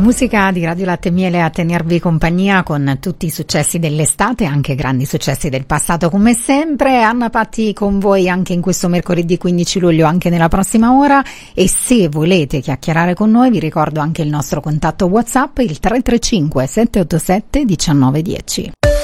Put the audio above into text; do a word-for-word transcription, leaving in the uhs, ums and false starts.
musica di Radio Latte e Miele a tenervi compagnia con tutti i successi dell'estate, anche grandi successi del passato come sempre. Anna Patti con voi anche in questo mercoledì quindici luglio, anche nella prossima ora, e se volete chiacchierare con noi vi ricordo anche il nostro contatto WhatsApp, il tre tre cinque sette otto sette uno nove uno zero.